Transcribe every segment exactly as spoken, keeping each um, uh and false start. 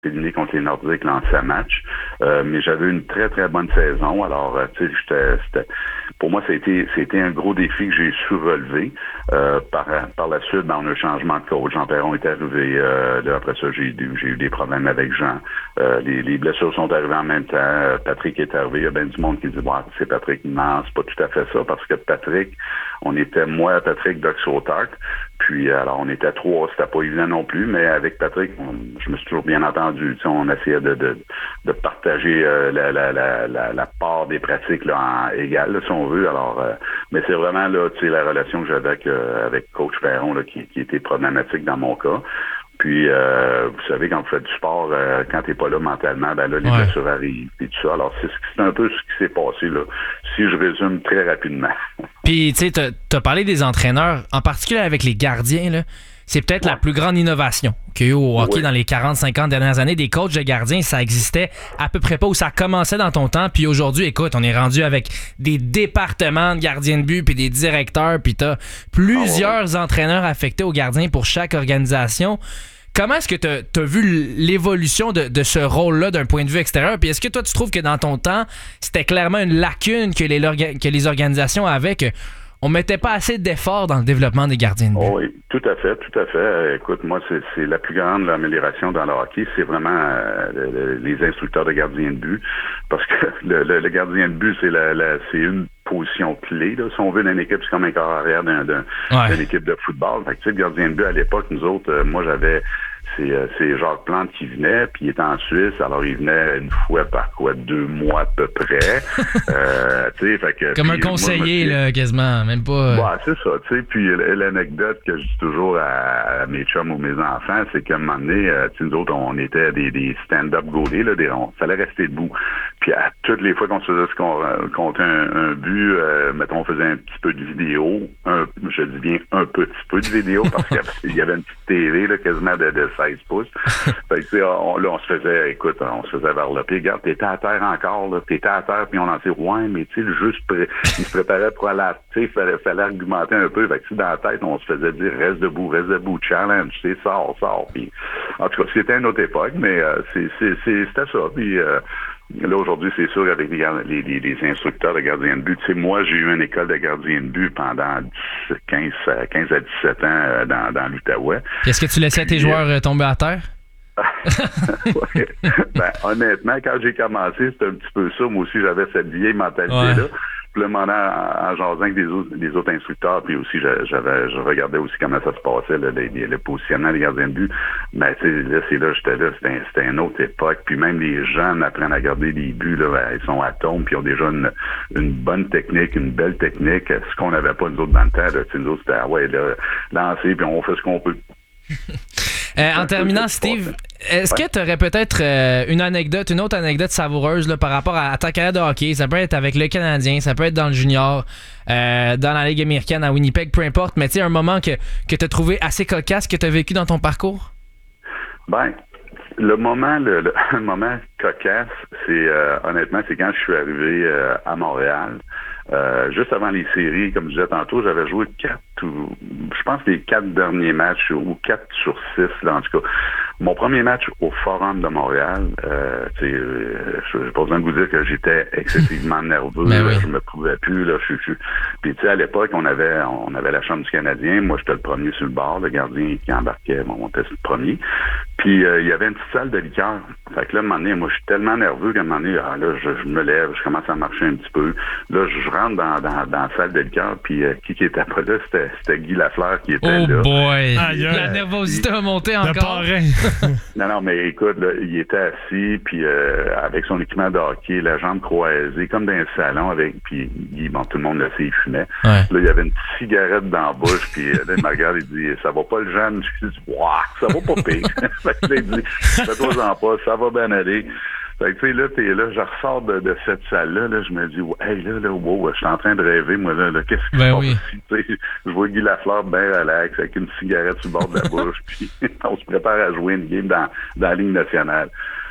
éliminé contre les Nordiques là, en sept matchs. Euh, mais j'avais une très, très bonne saison. Alors, euh, tu sais, j'étais, c'était, pour moi, c'était, c'était un gros défi que j'ai su relever. Euh, par, par la suite, ben, on a eu un changement de coach. Jean Perron est arrivé. Euh, là, après ça, j'ai eu, j'ai eu des problèmes avec Jean. Euh, les, les blessures sont arrivées en même temps. Patrick est arrivé. Il y a bien du monde qui dit, ouais, c'est Patrick. Non, c'est pas tout à fait ça. Parce que Patrick, on était, moi, Patrick, Doc Sautart. Puis, alors, on était trois, c'était pas évident non plus, mais avec Patrick, on, je me suis toujours bien entendu. Tu sais, on essayait de, de, de partager euh, la, la, la, la, la part des pratiques là, en égale, là, si on veut. Alors, euh, mais c'est vraiment là, tu sais, la relation que j'avais avec, euh, avec Coach Perron là, qui, qui était problématique dans mon cas. Puis, euh, vous savez, quand vous faites du sport, euh, quand t'es pas là mentalement, ben là, les ouais. blessures arrivent et tout ça. Alors, c'est, c'est un peu ce qui s'est passé, là, si je résume très rapidement. Puis, tu sais, t'as, t'as parlé des entraîneurs, en particulier avec les gardiens, là. C'est peut-être ouais. la plus grande innovation qu'il y a eu au hockey oui. dans les quarante cinquante dernières années. Des coachs de gardiens, ça existait à peu près pas où ça commençait dans ton temps. Puis aujourd'hui, écoute, on est rendu avec des départements de gardiens de but puis des directeurs. Puis t'as plusieurs oh, ouais. entraîneurs affectés aux gardiens pour chaque organisation. Comment est-ce que tu as vu l'évolution de, de ce rôle-là d'un point de vue extérieur? Puis est-ce que toi, tu trouves que dans ton temps, c'était clairement une lacune que les, que les organisations avaient, que on mettait pas assez d'efforts dans le développement des gardiens de but? Oh oui, tout à fait, tout à fait. Écoute, moi, c'est, c'est la plus grande amélioration dans le hockey, c'est vraiment euh, le, les instructeurs de gardiens de but. Parce que le, le, le gardien de but, c'est la, la c'est une position clé. Là. Si on veut, d'une équipe, c'est comme un corps arrière d'un, d'un, ouais. d'une équipe de football. Fait que, tu sais, le gardien de but, à l'époque, nous autres, euh, moi, j'avais... C'est, euh, c'est Jacques Plante qui venait, puis il était en Suisse, alors il venait une fois par quoi, deux mois à peu près. euh, tu sais, fait que... Comme un conseiller, moi, là, quasiment, même pas... Ouais, c'est ça, tu sais, puis l'anecdote que je dis toujours à, à mes chums ou mes enfants, c'est qu'à un moment donné, euh, tu sais, nous autres, on était des, des stand-up goalers, là, des, on fallait rester debout. Puis à toutes les fois qu'on se faisait ce qu'on comptait un, un but, euh, mettons, on faisait un petit peu de vidéo, un, je dis bien un petit peu de vidéo, parce qu'il y avait une petite T V, là, quasiment de, de seize pouces. Fait que, tu sais, on, là, on se faisait, écoute, on se faisait vers le pied. Regarde, t'étais à terre encore, là. T'étais à terre, puis on en dit, ouais, mais tu sais, le jeu, pré- il se préparait pour aller, tu sais, fallait, fallait argumenter un peu. Fait que, dans la tête, on se faisait dire, reste debout, reste debout, challenge, tu sais, sors, sors. Puis, en tout cas, c'était une autre époque, mais euh, c'est, c'est, c'est, c'était ça. Puis, euh, là, aujourd'hui, c'est sûr, avec les, les, les, les instructeurs de gardiens de but, tu sais, moi, j'ai eu une école de gardien de but pendant quinze à dix-sept ans dans, dans l'Outaouais. Est-ce que tu laissais tes joueurs euh, tomber à terre? ouais. Ben, honnêtement, quand j'ai commencé, c'était un petit peu ça. Moi aussi, j'avais cette vieille mentalité-là. Ouais. Puis là, maintenant, en, en jasant avec des autres, les autres instructeurs, puis aussi, j'avais, je regardais aussi comment ça se passait, là, les, les, le positionnement des gardiens de but. Ben, tu sais, là, c'est là, j'étais là, c'était, c'était une autre époque. Puis même les jeunes apprennent à garder les buts, là, ben, ils sont atomes, puis ils ont déjà une, une bonne technique, une belle technique. Ce qu'on n'avait pas, nous autres, dans le temps, là, tu sais, nous autres, c'était, ah ouais, là, lancer, puis on fait ce qu'on peut. Euh, en terminant, Steve, est-ce que tu aurais peut-être euh, une anecdote, une autre anecdote savoureuse là, par rapport à, à ta carrière de hockey? Ça peut être avec le Canadien, ça peut être dans le junior, euh, dans la Ligue américaine, à Winnipeg, peu importe, mais tu sais, un moment que, que tu as trouvé assez cocasse, que tu as vécu dans ton parcours? Ben, le moment, le, le, le moment cocasse, c'est euh, honnêtement, c'est quand je suis arrivé euh, à Montréal. Euh, juste avant les séries, comme je disais tantôt, j'avais joué quatre ou je pense les quatre derniers matchs ou quatre sur six, là, en tout cas. Mon premier match au Forum de Montréal, euh, tu sais, euh, je n'ai pas besoin de vous dire que j'étais excessivement nerveux, ben oui. Je me trouvais plus, là, je suis. Puis tu sais, à l'époque, on avait on avait la Chambre du Canadien, moi j'étais le premier sur le bord, le gardien qui embarquait, bon, on était le premier. Puis euh, il y avait une petite salle de liqueur. Fait que là, à un moment donné, moi je suis tellement nerveux qu'à un moment donné, ah, là, je, je me lève, je commence à marcher un petit peu. Là, je rentre dans, dans, dans la salle de liqueur, puis euh, qui qui était pas là, c'était, c'était Guy Lafleur qui était oh là. Oh boy! Ah, yeah. La nervosité a monté encore. non, non, mais écoute, là, il était assis, puis euh, avec son équipement de hockey, la jambe croisée, comme dans un salon, avec, puis Guy, bon, tout le monde le sait, il fumait. Ouais. Là, il y avait une petite cigarette dans la bouche, puis là, il me regarde, il dit, ça va pas le jeune? Je dis, waouh, ça va pas pire. Fait que là, il dit, fais-toi-en pas, ça va bien aller. Fait que, tu sais, là, t'es là, je ressors de, de cette salle-là, là, je me dis, hey, là, là, wow, je suis en train de rêver, moi, là, là qu'est-ce qui ben se passe oui. ici? Tu sais, je vois Guy Lafleur bien relax, avec une cigarette sur le bord de la bouche, puis on se prépare à jouer une game dans, dans la Ligue nationale.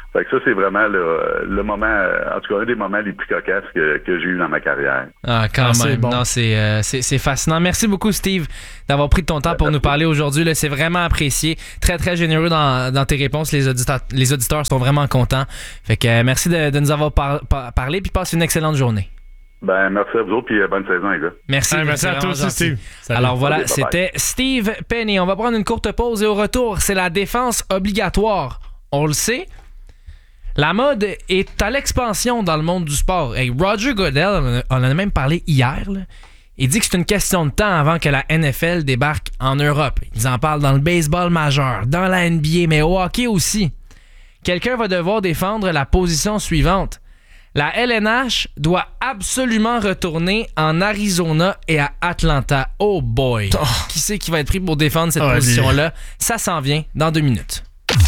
Fait que ça, c'est vraiment le, le moment, en tout cas, un des moments les plus cocasses que, que j'ai eu dans ma carrière. Ah, quand ah, même. C'est bon. Non, c'est, euh, c'est, c'est fascinant. Merci beaucoup, Steve, d'avoir pris de ton temps pour nous parler aujourd'hui. Là, c'est vraiment apprécié. Très, très généreux dans, dans tes réponses. Les auditeurs, les auditeurs sont vraiment contents. Fait que euh, merci de, de nous avoir par, par, parlé, puis passe une excellente journée. Ben, merci à vous autres, puis bonne saison, les gars. Merci. Ah, merci à toi aussi, Steve. Salut. Alors voilà, okay, c'était Steve Penny. On va prendre une courte pause et au retour, c'est la défense obligatoire. On le sait, la mode est à l'expansion dans le monde du sport. Hey, Roger Goodell, on en a même parlé hier, là. Il dit que c'est une question de temps avant que la N F L débarque en Europe. Ils en parlent dans le baseball majeur, dans la N B A, mais au hockey aussi. Quelqu'un va devoir défendre la position suivante. La L N H doit absolument retourner en Arizona et à Atlanta. Oh boy! Oh. Qui c'est qui va être pris pour défendre cette oh, position-là? Lui. Ça s'en vient dans deux minutes.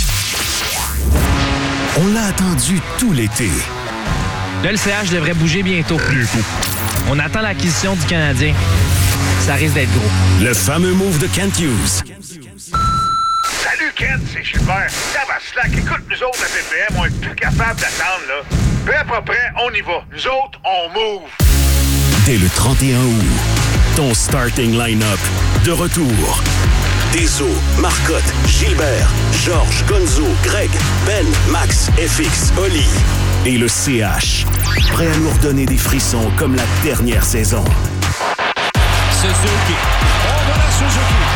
On l'a attendu tout l'été. Là, le C H devrait bouger bientôt. bientôt. On attend l'acquisition du Canadien. Ça risque d'être gros. Le fameux move de Kent Hughes. Salut Kent, c'est Gilbert. Tabaslac, écoute, nous autres, la P P M, on est plus capable d'attendre, là. Peu à peu près, on y va. Nous autres, on move. Dès le trente et un août, ton starting line-up de retour. Deso, Marcotte, Gilbert, Georges, Gonzo, Greg, Ben, Max, F X, Oli et le C H. Prêt à nous redonner des frissons comme la dernière saison. Suzuki. Oh, voilà Suzuki.